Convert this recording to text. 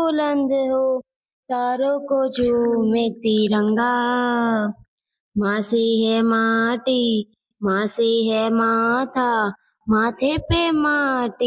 बुलंद हो, तारों को झूमे तिरंगा। माँ से है माटी, माँ से है माथा, माथे पे माटी